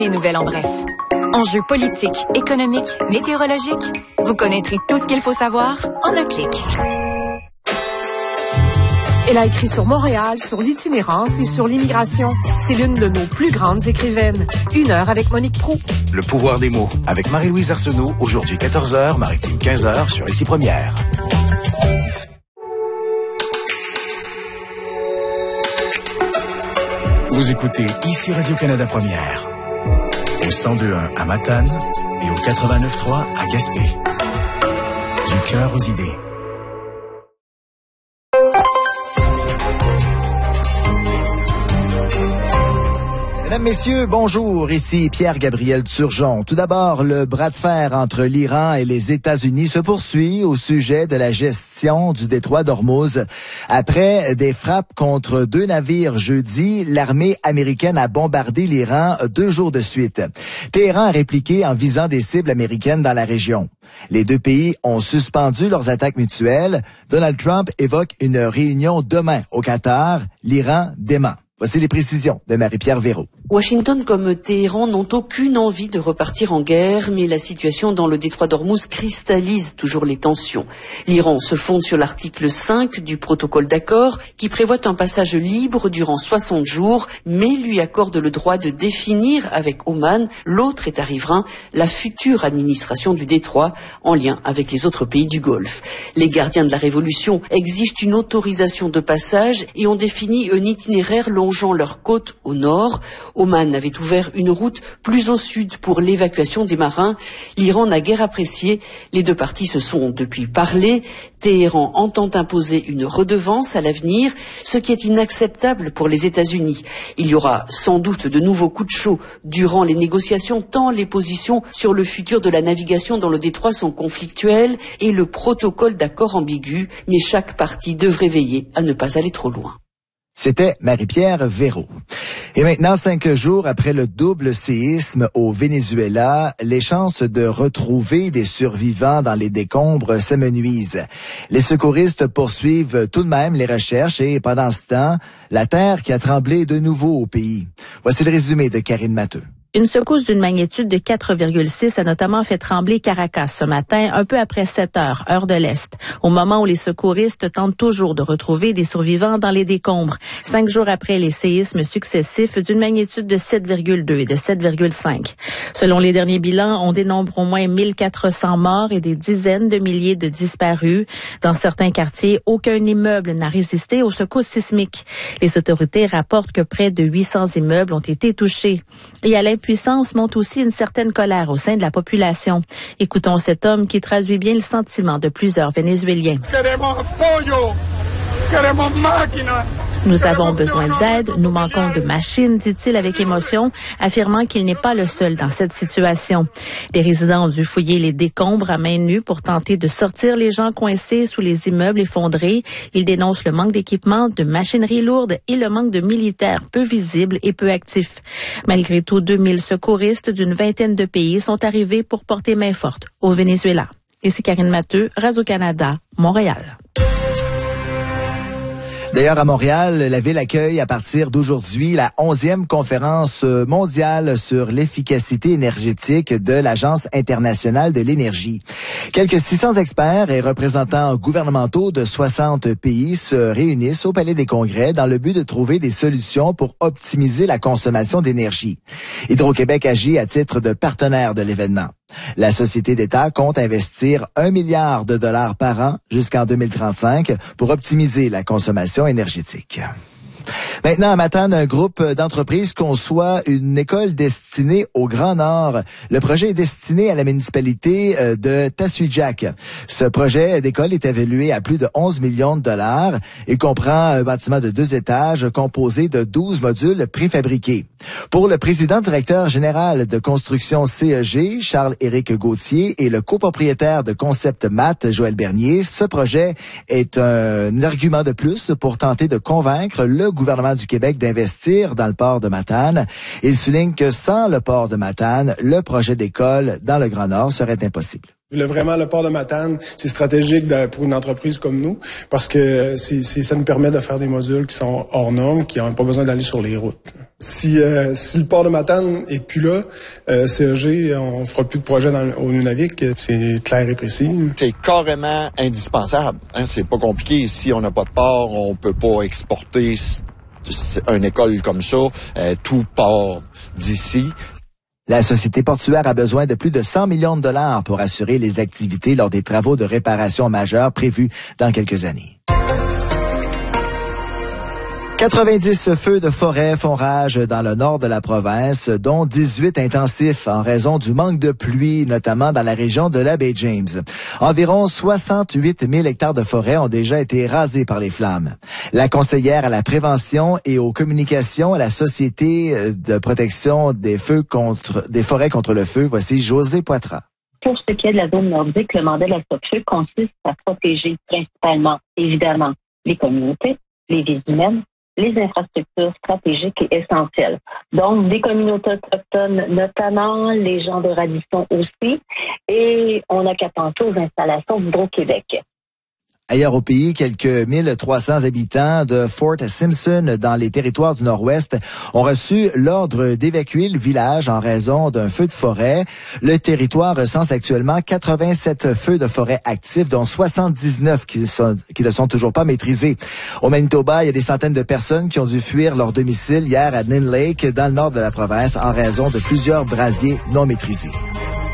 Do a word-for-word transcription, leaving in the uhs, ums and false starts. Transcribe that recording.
Les nouvelles en bref. Enjeux politiques, économiques, météorologiques. Vous connaîtrez tout ce qu'il faut savoir en un clic. Elle a écrit sur Montréal, sur l'itinérance et sur l'immigration. C'est l'une de nos plus grandes écrivaines. Une heure avec Monique Proulx. Le pouvoir des mots avec Marie-Louise Arsenault, aujourd'hui quatorze heures, Maritime quinze heures sur Ici Première. Vous écoutez Ici Radio-Canada Première, au cent deux point un à Matane et au quatre-vingt-neuf point trois à Gaspé. Du cœur aux idées. Mesdames, Messieurs, bonjour. Ici Pierre-Gabriel Turgeon. Tout d'abord, le bras de fer entre l'Iran et les États-Unis se poursuit au sujet de la gestion du détroit d'Ormuz. Après des frappes contre deux navires jeudi, l'armée américaine a bombardé l'Iran deux jours de suite. Téhéran a répliqué en visant des cibles américaines dans la région. Les deux pays ont suspendu leurs attaques mutuelles. Donald Trump évoque une réunion demain au Qatar. L'Iran dément. Voici les précisions de Marie-Pierre Véraud. Washington comme Téhéran n'ont aucune envie de repartir en guerre, mais la situation dans le détroit d'Ormuz cristallise toujours les tensions. L'Iran se fonde sur l'article cinq du protocole d'accord qui prévoit un passage libre durant soixante jours, mais lui accorde le droit de définir avec Oman, l'autre État riverain, la future administration du détroit en lien avec les autres pays du Golfe. Les gardiens de la révolution exigent une autorisation de passage et ont défini un itinéraire longeant leur côte au nord. Oman avait ouvert une route plus au sud pour l'évacuation des marins. L'Iran n'a guère apprécié. Les deux parties se sont depuis parlé. Téhéran entend imposer une redevance à l'avenir, ce qui est inacceptable pour les États-Unis. Il y aura sans doute de nouveaux coups de chaud durant les négociations, tant les positions sur le futur de la navigation dans le détroit sont conflictuelles et le protocole d'accord ambigu, mais chaque partie devrait veiller à ne pas aller trop loin. C'était Marie-Pierre Véraud. Et maintenant, cinq jours après le double séisme au Venezuela, les chances de retrouver des survivants dans les décombres s'amenuisent. Les secouristes poursuivent tout de même les recherches et pendant ce temps, la terre qui a tremblé de nouveau au pays. Voici le résumé de Karine Matteux. Une secousse d'une magnitude de quatre virgule six a notamment fait trembler Caracas ce matin, un peu après sept heures, heure de l'Est, au moment où les secouristes tentent toujours de retrouver des survivants dans les décombres, cinq jours après les séismes successifs d'une magnitude de sept virgule deux et de sept virgule cinq. Selon les derniers bilans, on dénombre au moins mille quatre cents morts et des dizaines de milliers de disparus. Dans certains quartiers, aucun immeuble n'a résisté aux secousses sismiques. Les autorités rapportent que près de huit cents immeubles ont été touchés. Et à l'impuissance monte aussi une certaine colère au sein de la population. Écoutons cet homme qui traduit bien le sentiment de plusieurs Vénézuéliens. Nous avons besoin d'aide, nous manquons de machines, dit-il avec émotion, affirmant qu'il n'est pas le seul dans cette situation. Les résidents ont dû fouiller les décombres à main nue pour tenter de sortir les gens coincés sous les immeubles effondrés. Ils dénoncent le manque d'équipement, de machinerie lourde et le manque de militaires peu visibles et peu actifs. Malgré tout, deux mille secouristes d'une vingtaine de pays sont arrivés pour porter main forte au Venezuela. Ici Karine Matteux, Radio-Canada, Montréal. D'ailleurs, à Montréal, la ville accueille à partir d'aujourd'hui la onzième conférence mondiale sur l'efficacité énergétique de l'Agence internationale de l'énergie. Quelques six cents experts et représentants gouvernementaux de soixante pays se réunissent au Palais des Congrès dans le but de trouver des solutions pour optimiser la consommation d'énergie. Hydro-Québec agit à titre de partenaire de l'événement. La société d'État compte investir un milliard de dollars par an jusqu'en deux mille trente-cinq pour optimiser la consommation énergétique. Maintenant, à Matane, un groupe d'entreprises conçoit une école destinée au Grand Nord. Le projet est destiné à la municipalité de Tatuidjac. Ce projet d'école est évalué à plus de onze millions de dollars. Il comprend un bâtiment de deux étages composé de douze modules préfabriqués. Pour le président directeur général de construction C E G, Charles-Éric Gauthier, et le copropriétaire de Concept Mat, Joël Bernier, ce projet est un argument de plus pour tenter de convaincre le gouvernement du Québec d'investir dans le port de Matane. Il souligne que sans le port de Matane, le projet d'école dans le Grand Nord serait impossible. Le, vraiment, le port de Matane, c'est stratégique de, pour une entreprise comme nous parce que c'est, c'est, ça nous permet de faire des modules qui sont hors normes, qui n'ont pas besoin d'aller sur les routes. Si, euh, si le port de Matane est plus là, euh, C E G, on fera plus de projet dans, au Nunavik. C'est clair et précis. C'est carrément indispensable. Hein? C'est pas compliqué. Si on n'a pas de port, on peut pas exporter une école comme ça. Euh, tout part d'ici. La société portuaire a besoin de plus de cent millions de dollars pour assurer les activités lors des travaux de réparation majeurs prévus dans quelques années. quatre-vingt-dix feux de forêt font rage dans le nord de la province, dont dix-huit intensifs en raison du manque de pluie, notamment dans la région de la baie James. Environ soixante-huit mille hectares de forêt ont déjà été rasés par les flammes. La conseillère à la prévention et aux communications à la Société de protection des feux contre, des forêts contre le feu, voici Josée Poitras. Pour ce qui est de la zone nordique, le mandat de la SOPFEU consiste à protéger principalement, évidemment, les communautés, les vies humaines, les infrastructures stratégiques et essentielles. Donc, des communautés autochtones, notamment les gens de Radisson aussi, et on n'a qu'à penser aux installations d'Hydro-Québec. Ailleurs au pays, quelques mille trois cents habitants de Fort Simpson dans les territoires du Nord-Ouest ont reçu l'ordre d'évacuer le village en raison d'un feu de forêt. Le territoire recense actuellement quatre-vingt-sept feux de forêt actifs, dont soixante-dix-neuf qui, sont, qui ne sont toujours pas maîtrisés. Au Manitoba, il y a des centaines de personnes qui ont dû fuir leur domicile hier à Ninlake, dans le nord de la province, en raison de plusieurs brasiers non maîtrisés.